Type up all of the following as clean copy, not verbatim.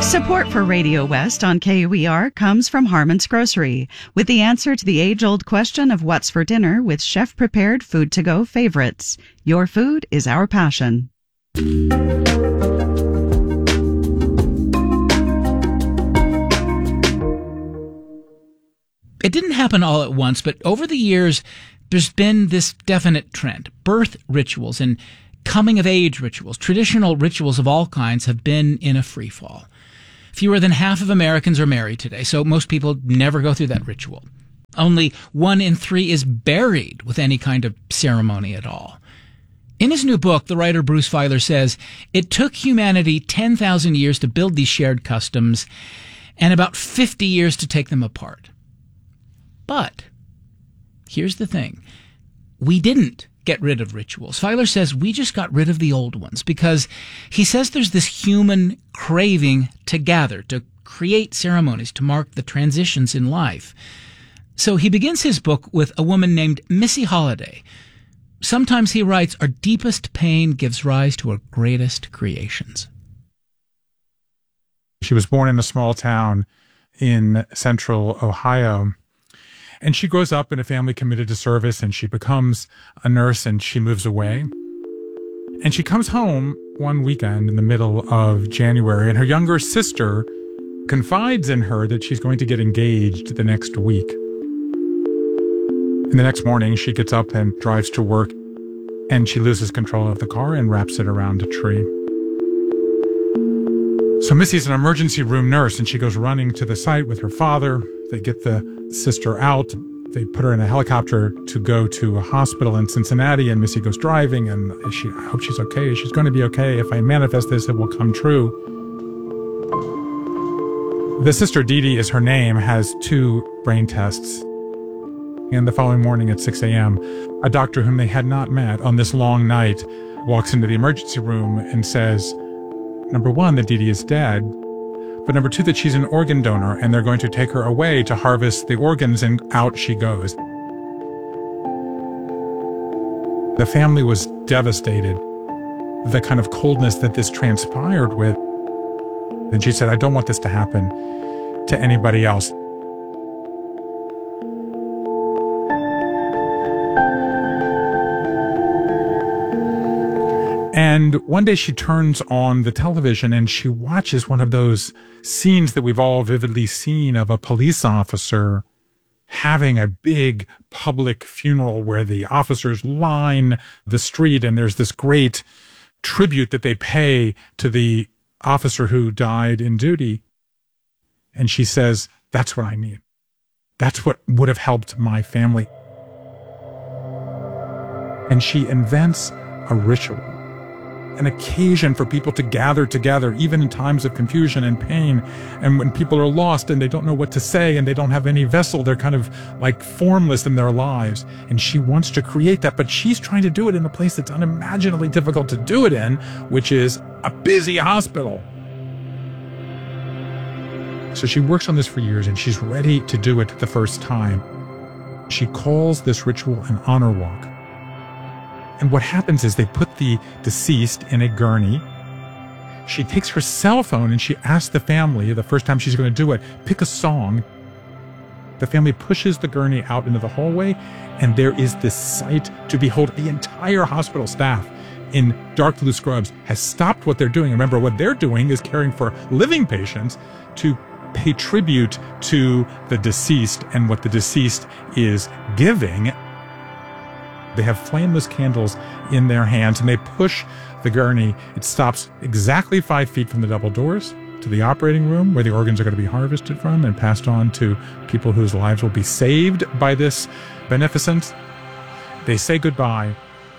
Support for Radio West on KUER comes from Harmon's Grocery, with the answer to the age-old question of what's for dinner with chef-prepared food-to-go favorites. Your food is our passion. It didn't happen all at once, but over the years, there's been this definite trend. Birth rituals and coming-of-age rituals, traditional rituals of all kinds, have been in a free fall. Fewer than half of Americans are married today, so most people never go through that ritual. Only 1 in 3 is buried with any kind of ceremony at all. In his new book, the writer Bruce Feiler says, it took humanity 10,000 years to build these shared customs and about 50 years to take them apart. But here's the thing. We didn't get rid of rituals. Feiler says we just got rid of the old ones because he says there's this human craving to gather, to create ceremonies, to mark the transitions in life. So he begins his book with a woman named Missy Holiday. Sometimes, he writes, our deepest pain gives rise to our greatest creations. She was born in a small town in central Ohio. And she grows up in a family committed to service, and she becomes a nurse, and she moves away. And she comes home one weekend in the middle of January, and her younger sister confides in her that she's going to get engaged the next week. And the next morning, she gets up and drives to work, and she loses control of the car and wraps it around a tree. So Missy's an emergency room nurse, and she goes running to the site with her father. They get the sister out. They put her in a helicopter to go to a hospital in Cincinnati, and Missy goes driving, and I hope she's okay. She's going to be okay. If I manifest this, it will come true. The sister, Dee Dee is her name, has 2 brain tests. And the following morning at 6 a.m., a doctor whom they had not met on this long night walks into the emergency room and says, number 1, that Dee Dee is dead, but number 2, that she's an organ donor, and they're going to take her away to harvest the organs, and out she goes. The family was devastated, the kind of coldness that this transpired with. And she said, I don't want this to happen to anybody else. And one day she turns on the television and she watches one of those scenes that we've all vividly seen of a police officer having a big public funeral where the officers line the street, and there's this great tribute that they pay to the officer who died in duty. And she says, that's what I need. That's what would have helped my family. And she invents a ritual, an occasion for people to gather together, even in times of confusion and pain. And when people are lost and they don't know what to say and they don't have any vessel, they're kind of like formless in their lives. And she wants to create that, but she's trying to do it in a place that's unimaginably difficult to do it in, which is a busy hospital. So she works on this for years, and she's ready to do it the first time. She calls this ritual an honor walk. And what happens is they put the deceased in a gurney. She takes her cell phone and she asks the family, the first time she's going to do it, pick a song. The family pushes the gurney out into the hallway, and there is this sight to behold. The entire hospital staff in dark blue scrubs has stopped what they're doing. Remember, what they're doing is caring for living patients to pay tribute to the deceased, and what the deceased is giving. They have flameless candles in their hands, and they push the gurney. It stops exactly 5 feet from the double doors to the operating room where the organs are going to be harvested from and passed on to people whose lives will be saved by this beneficence. They say goodbye.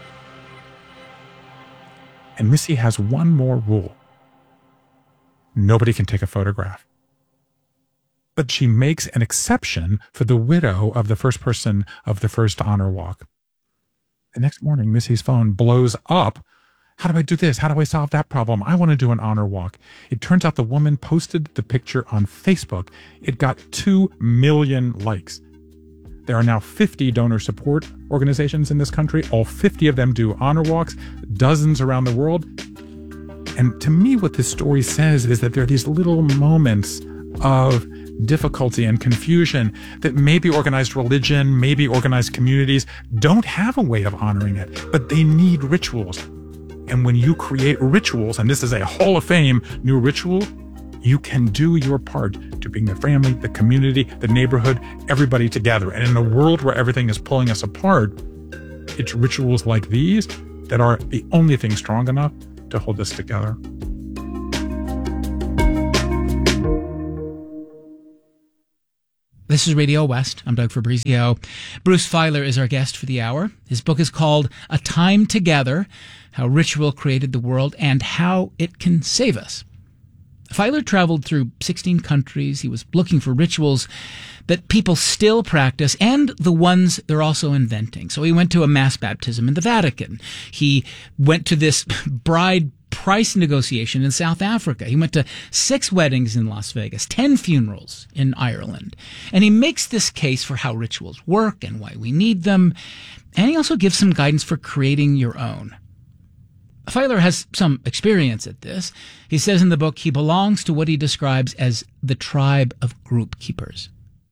And Missy has one more rule. Nobody can take a photograph. But she makes an exception for the widow of the first person of the first honor walk. The next morning, Missy's phone blows up. How do I do this? How do I solve that problem? I want to do an honor walk. It turns out the woman posted the picture on Facebook. It got 2 million likes. There are now 50 donor support organizations in this country. All 50 of them do honor walks, dozens around the world. And to me, what this story says is that there are these little moments of difficulty and confusion that maybe organized religion, maybe organized communities don't have a way of honoring it, but they need rituals. And when you create rituals, and this is a Hall of Fame new ritual, you can do your part to bring the family, the community, the neighborhood, everybody together. And in a world where everything is pulling us apart, it's rituals like these that are the only thing strong enough to hold us together. This is Radio West. I'm Doug Fabrizio. Bruce Feiler is our guest for the hour. His book is called A Time Together, How Ritual Created the World and How It Can Save Us. Feiler traveled through 16 countries. He was looking for rituals that people still practice and the ones they're also inventing. So he went to a mass baptism in the Vatican. He went to this bride price negotiation in South Africa. He went to 6 weddings in Las Vegas, 10 funerals in Ireland. And he makes this case for how rituals work and why we need them. And he also gives some guidance for creating your own. Feiler has some experience at this. He says in the book he belongs to what he describes as the tribe of group keepers.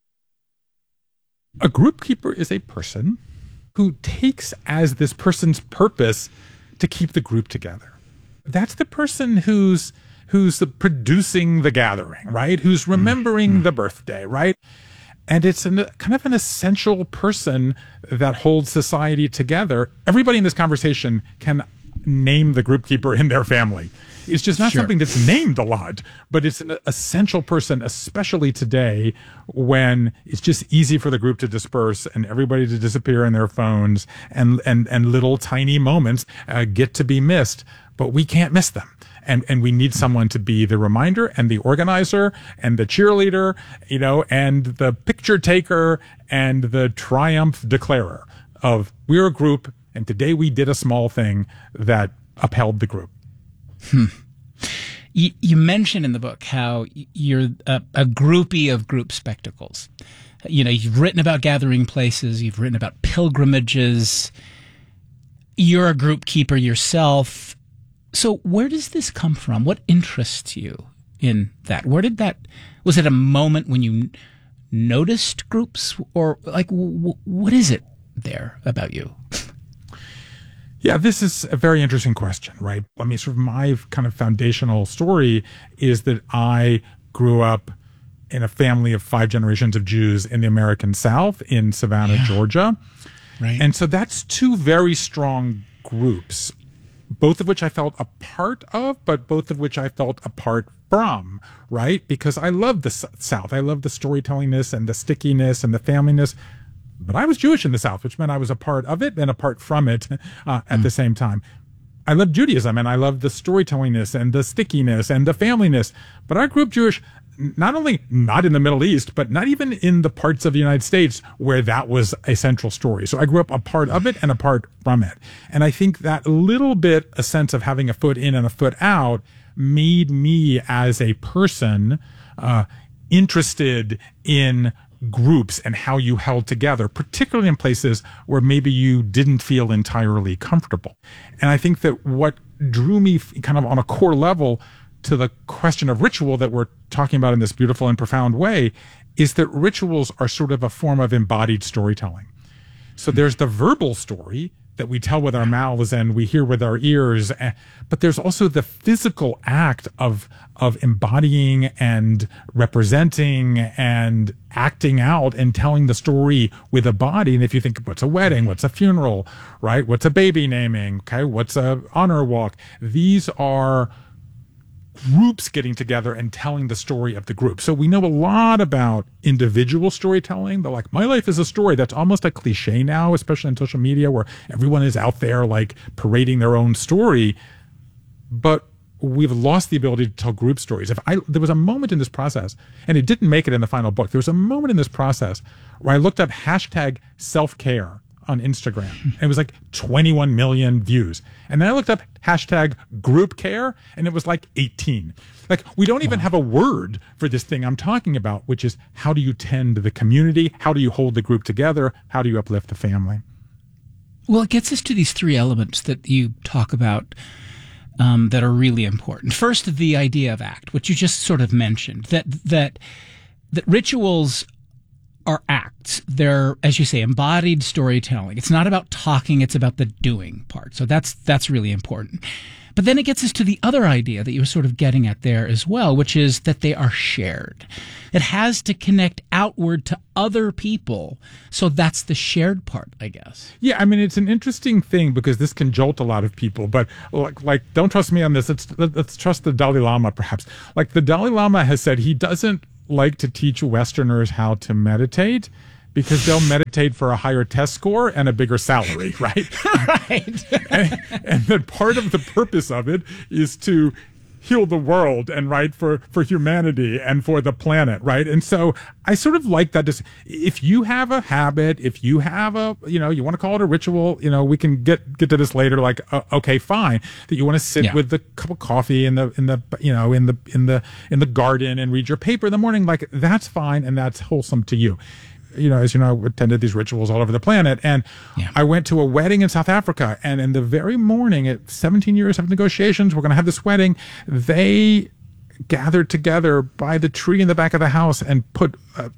A group keeper is a person who takes as this person's purpose to keep the group together. That's the person who's producing the gathering, right? Who's remembering the birthday, right? And it's kind of an essential person that holds society together. Everybody in this conversation can name the group keeper in their family. It's just not something that's named a lot, but it's an essential person, especially today when it's just easy for the group to disperse and everybody to disappear in their phones and little tiny moments get to be missed, but we can't miss them. And we need someone to be the reminder and the organizer and the cheerleader, and the picture taker and the triumph declarer of we're a group and today we did a small thing that upheld the group. You mention in the book how you're a groupie of group spectacles. You've written about gathering places. You've written about pilgrimages. You're a group keeper yourself. So where does this come from? What interests you in that? Was it a moment when you noticed groups, or what is it there about you? Yeah, this is a very interesting question, right? I mean, sort of my kind of foundational story is that I grew up in a family of 5 generations of Jews in the American South in Savannah, Georgia. Right. And so that's 2 very strong groups, both of which I felt a part of, but both of which I felt apart from, right? Because I love the South. I love the storytellingness and the stickiness and the familyness. But I was Jewish in the South, which meant I was a part of it and apart from it at the same time. I love Judaism and I love the storytellingness and the stickiness and the familyness. But I grew up Jewish, not only not in the Middle East, but not even in the parts of the United States where that was a central story. So I grew up a part of it and apart from it. And I think that little bit, a sense of having a foot in and a foot out, made me as a person interested in groups and how you held together, particularly in places where maybe you didn't feel entirely comfortable. And I think that what drew me kind of on a core level to the question of ritual that we're talking about in this beautiful and profound way is that rituals are sort of a form of embodied storytelling. So there's the verbal story that we tell with our mouths and we hear with our ears, but there's also the physical act of embodying and representing and acting out and telling the story with a body. And if you think, what's a wedding? What's a funeral? Right? What's a baby naming? Okay. What's a honor walk? These are groups getting together and telling the story of the group. So we know a lot about individual storytelling. They're like, my life is a story. That's almost a cliche now, especially on social media where everyone is out there like parading their own story. But we've lost the ability to tell group stories. There was a moment in this process, and it didn't make it in the final book. There was a moment in this process where I looked up hashtag self-care on Instagram. And it was like 21 million views. And then I looked up hashtag group care and it was like 18. Like we don't even have a word for this thing I'm talking about, which is how do you tend the community? How do you hold the group together? How do you uplift the family? Well, it gets us to these 3 elements that you talk about. that are really important. First, the idea of act, which you just sort of mentioned, that rituals are acts. They're, as you say, embodied storytelling. It's not about talking, it's about the doing part. So that's really important. But then it gets us to the other idea that you were sort of getting at there as well, which is that they are shared. It has to connect outward to other people. So that's the shared part, I guess. Yeah, I mean, it's an interesting thing because this can jolt a lot of people, but like don't trust me on this. Let's trust the Dalai Lama, perhaps. Like the Dalai Lama has said he doesn't like to teach Westerners how to meditate because they'll meditate for a higher test score and a bigger salary, right? Right. and that part of the purpose of it is to heal the world and right for humanity and for the planet, right? And so I sort of like that. If you have a habit, if you have you want to call it a ritual, we can get to this later. Like, okay, fine. That you want to sit with the cup of coffee in the garden and read your paper in the morning. Like that's fine and that's wholesome to you. As you know, I attended these rituals all over the planet. And I went to a wedding in South Africa. And in the very morning, at 17 years of negotiations, we're going to have this wedding. They gathered together by the tree in the back of the house and put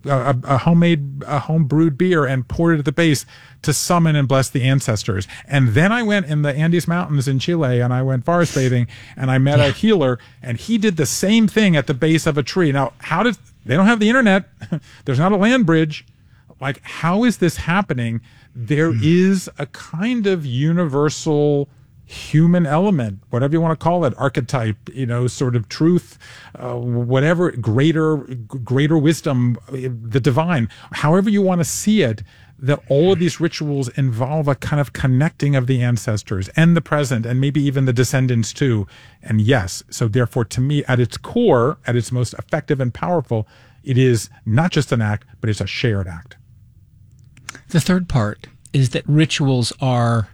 a home brewed beer and poured it at the base to summon and bless the ancestors. And then I went in the Andes Mountains in Chile and I went forest bathing and I met a healer and he did the same thing at the base of a tree. Now, they don't have the internet. There's not a land bridge. Like, how is this happening? There is a kind of universal human element, whatever you want to call it, archetype, sort of truth, whatever, greater wisdom, the divine, however you want to see it, that all of these rituals involve a kind of connecting of the ancestors and the present and maybe even the descendants too. And yes, so therefore to me, at its core, at its most effective and powerful, it is not just an act, but it's a shared act. The third part is that rituals are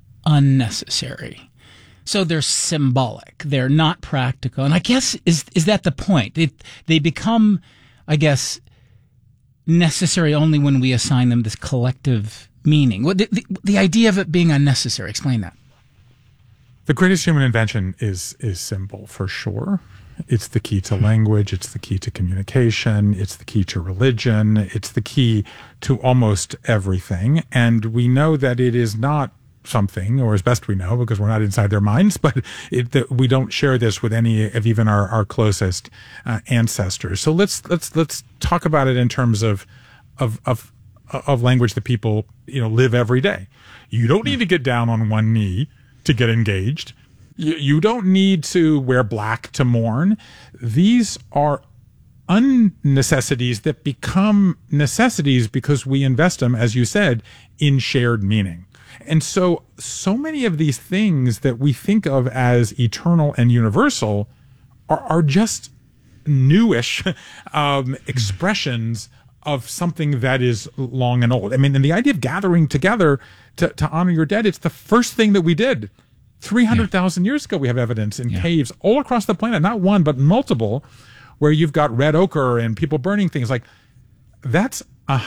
unnecessary. So they're symbolic. They're not practical. And I guess, is that the point? They become, I guess, necessary only when we assign them this collective meaning. The idea of it being unnecessary, explain that. The greatest human invention is symbol, for sure. It's the key to language. It's the key to communication. It's the key to religion. It's the key to almost everything. And we know that it is not something, or as best we know, because we're not inside their minds, but we don't share this with any of even our closest ancestors. So let's talk about it in terms of language that people live every day. You don't need to get down on one knee to get engaged. You don't need to wear black to mourn. These are unnecessities that become necessities because we invest them, as you said, in shared meaning. And so many of these things that we think of as eternal and universal are just newish expressions of something that is long and old. I mean, and the idea of gathering together to honor your dead, it's the first thing that we did. 300,000 years ago, we have evidence in caves all across the planet, not one, but multiple, where you've got red ochre and people burning things. Like, that's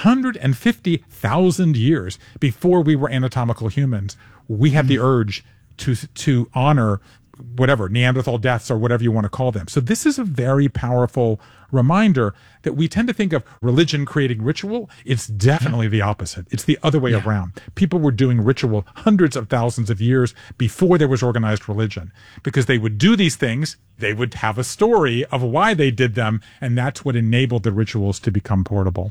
150,000 years before we were anatomical humans. We had the urge to honor whatever, Neanderthal deaths or whatever you want to call them. So this is a very powerful reminder that we tend to think of religion creating ritual. It's definitely the opposite. It's the other way around. People were doing ritual hundreds of thousands of years before there was organized religion, because they would do these things. They would have a story of why they did them. And that's what enabled the rituals to become portable.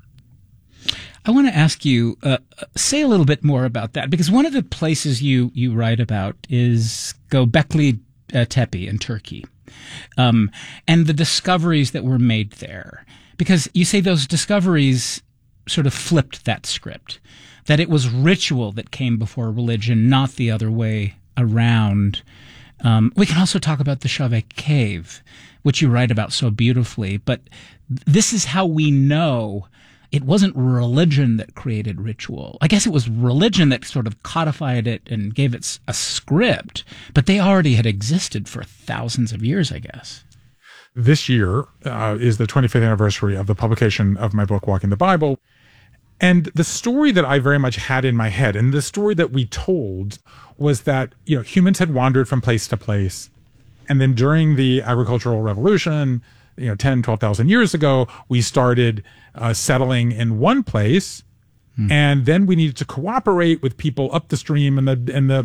I want to ask you, say a little bit more about that, because one of the places you write about is Göbekli Tepe in Turkey, and the discoveries that were made there. Because you say those discoveries sort of flipped that script, that it was ritual that came before religion, not the other way around. We can also talk about the Chauvet Cave, which you write about so beautifully, but this is how we know it wasn't religion that created ritual. I guess it was religion that sort of codified it and gave it a script, but they already had existed for thousands of years, I guess. This year is the 25th anniversary of the publication of my book, Walking the Bible. And the story that I very much had in my head, and the story that we told, was that, humans had wandered from place to place. And then during the agricultural revolution, 10, 12,000 years ago, we started settling in one place. And then we needed to cooperate with people up the stream in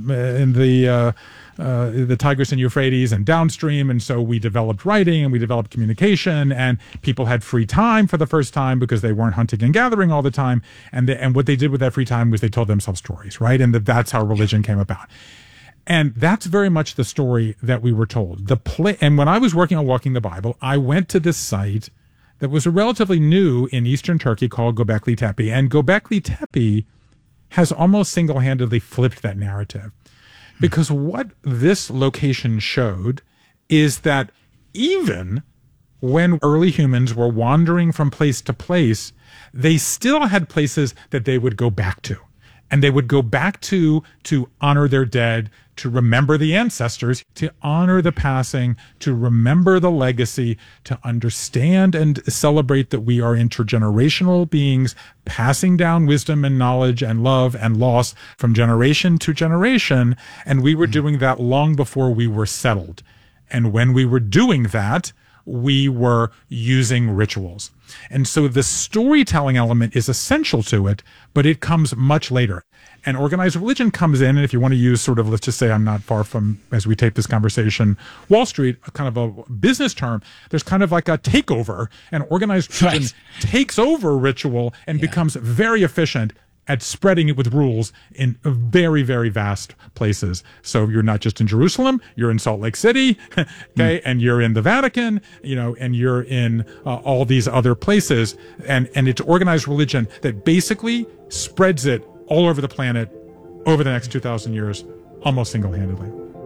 the Tigris and Euphrates and downstream. And so we developed writing and we developed communication, and people had free time for the first time because they weren't hunting and gathering all the time. And what they did with that free time was they told themselves stories, right? And that's how religion came about. And that's very much the story that we were told. And when I was working on Walking the Bible, I went to this site that was relatively new in eastern Turkey called Göbekli Tepe. And Göbekli Tepe has almost single-handedly flipped that narrative. Because what this location showed is that even when early humans were wandering from place to place, they still had places that they would go back to. And they would go back to honor their dead, to remember the ancestors, to honor the passing, to remember the legacy, to understand and celebrate that we are intergenerational beings, passing down wisdom and knowledge and love and loss from generation to generation. And we were doing that long before we were settled. And when we were doing that, we were using rituals. And so the storytelling element is essential to it, but it comes much later. And organized religion comes in, and if you want to use sort of, let's just say I'm not far from, as we tape this conversation, Wall Street, a kind of a business term, there's kind of like a takeover, and organized religion takes over ritual and becomes very efficient at spreading it with rules in very, very vast places. So you're not just in Jerusalem, you're in Salt Lake City, okay, and you're in the Vatican, and you're in all these other places. And it's organized religion that basically spreads it all over the planet over the next 2,000 years, almost single-handedly.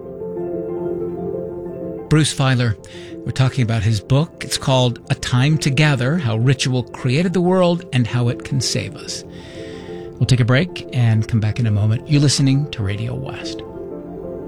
Bruce Feiler, we're talking about his book. It's called A Time to Gather, How Ritual Created the World and How It Can Save Us. We'll take a break and come back in a moment. You're listening to Radio West.